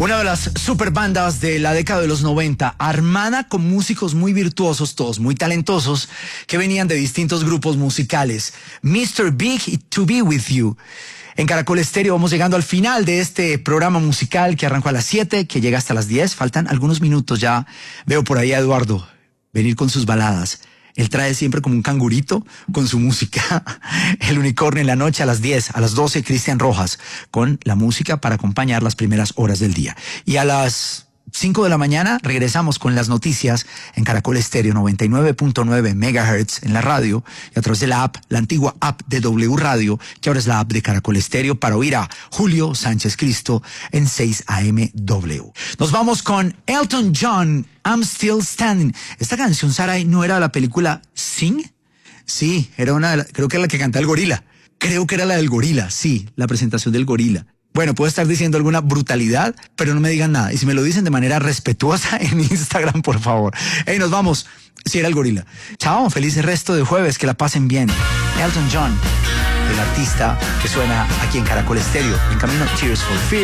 Una de las super bandas de la década de los 90, armada con músicos muy virtuosos, todos muy talentosos, que venían de distintos grupos musicales. Mr. Big y To Be With You. En Caracol Estéreo vamos llegando al final de este programa musical que arrancó a las 7, que llega hasta las 10. Faltan algunos minutos ya. Veo por ahí a Eduardo venir con sus baladas. Él trae siempre como un cangurito con su música. El Unicornio en la noche a las 10, a las 12, Cristian Rojas, con la música para acompañar las primeras horas del día. Y a las 5 de la mañana regresamos con las noticias en Caracol Estéreo 99.9 MHz en la radio y a través de la app, la antigua app de W Radio, que ahora es la app de Caracol Estéreo, para oír a Julio Sánchez Cristo en 6 AM W. Nos vamos con Elton John, I'm Still Standing. Esta canción, Saray, ¿no era la película Sing? Sí, era creo que era la que canta el gorila. Creo que era la del gorila, sí, la presentación del gorila. Bueno, puedo estar diciendo alguna brutalidad, pero no me digan nada. Y si me lo dicen de manera respetuosa en Instagram, por favor. Hey, nos vamos. Si era el gorila. Chao, feliz resto de jueves, que la pasen bien. Elton John, el artista que suena aquí en Caracol Estéreo, en camino Tears for Fears.